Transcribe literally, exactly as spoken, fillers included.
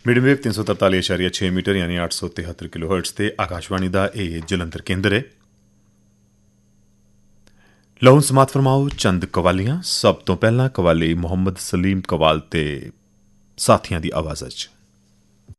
Medium wave ਤਿੰਨ ਸੌ ਤਰਤਾਲੀ ਇਸ਼ਾਰੀਆ ਛੇ ਮੀਟਰ ਯਾਨੀ ਅੱਠ ਸੌ ਤਿਹੱਤਰ ਕਿਲੋ ਹਰਟਜ਼ ਤੇ ਆਕਾਸ਼ਵਾਣੀ ਦਾ ਇਹ ਜਲੰਧਰ ਕੇਂਦਰ ਹੈ। ਲਓ ਸਮਾਤ ਫਰਮਾਓ ਚੰਦ ਕਵਾਲੀਆਂ। ਸਭ ਤੋਂ ਪਹਿਲਾਂ ਕਵਾਲੀ ਮੁਹੰਮਦ ਸਲੀਮ ਕਵਾਲ ਤੇ ਸਾਥੀਆਂ ਦੀ ਆਵਾਜ਼ 'ਚ।